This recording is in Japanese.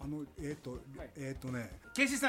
はい、 ケイシーさん